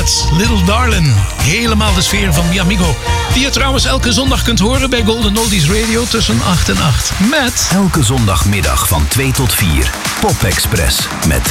met Little Darlin'. Helemaal de sfeer van Mi Amigo. Die je trouwens elke zondag kunt horen bij Golden Oldies Radio tussen 8 en 8. Met... Elke zondagmiddag van 2 tot 4. Pop Express met